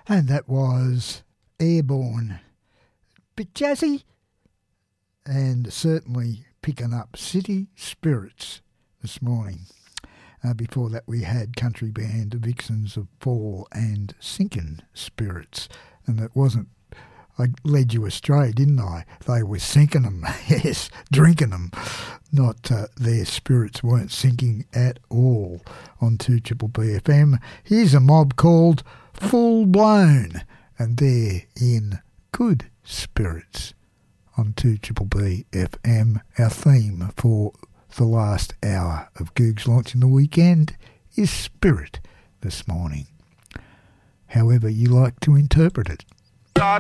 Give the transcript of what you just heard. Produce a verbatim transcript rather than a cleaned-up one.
And that was Airborne. Bit jazzy, and certainly picking up City Spirits this morning. Uh, before that we had country band The Vixens of Fall and Sinking Spirits. And it wasn't, I led you astray, didn't I? They were sinking them, yes, drinking them. Not uh, their spirits weren't sinking at all on two Triple B F M. Here's a mob called Full Blown, and they're in Good Spirits on two Triple B F M. Our theme for the last hour of Googs Launching the Weekend is Spirit this morning. However you like to interpret it.